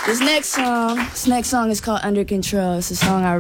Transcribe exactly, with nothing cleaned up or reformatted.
This next song, this next song is called Under Control. It's a song I